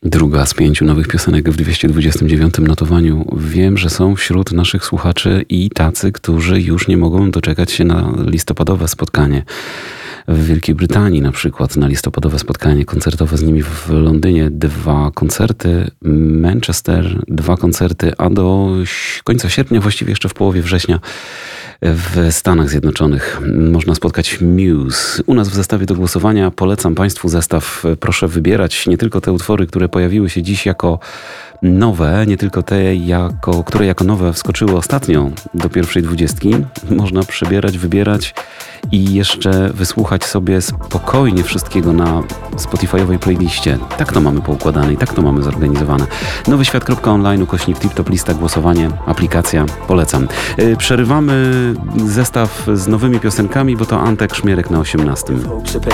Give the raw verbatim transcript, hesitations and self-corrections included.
Druga z pięciu nowych piosenek w dwieście dwudziestym dziewiątym notowaniu. Wiem, że są wśród naszych słuchaczy i tacy, którzy już nie mogą doczekać się na listopadowe spotkanie. W Wielkiej Brytanii na przykład na listopadowe spotkanie koncertowe z nimi w Londynie. Dwa koncerty, Manchester, dwa koncerty, a do końca sierpnia, właściwie jeszcze w połowie września w Stanach Zjednoczonych można spotkać Muse. U nas w zestawie do głosowania polecam Państwu zestaw. Proszę wybierać nie tylko te utwory, które pojawiły się dziś jako nowe, nie tylko te, jako, które jako nowe wskoczyły ostatnio do pierwszej dwudziestki. Można przebierać, wybierać i jeszcze wysłuchać sobie spokojnie wszystkiego na Spotify'owej playliście. Tak to mamy poukładane i tak to mamy zorganizowane. nowy świat kropka online ukośnik tip-top lista, głosowanie, aplikacja. Polecam. Przerywamy zestaw z nowymi piosenkami, bo to Antek Szmierek na osiemnastym. Folks are